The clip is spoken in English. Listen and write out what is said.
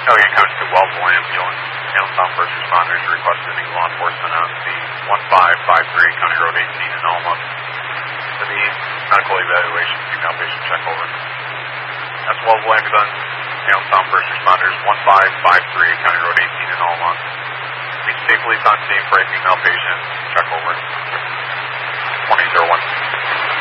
Allegheny County to Wellville ambulance. Allentown first responders requesting law enforcement on the 1553 County Road 18 in Alma. For the medical evaluation, female patient check over. That's Wellville ambulance. Allentown first responders 1553 County Road 18 in Alma. Being safely on scene for a female patient, check over.